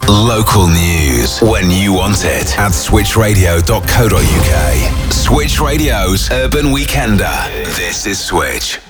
Local news when you want it at switchradio.co.uk. Switch Radio's Urban Weekender. This is Switch.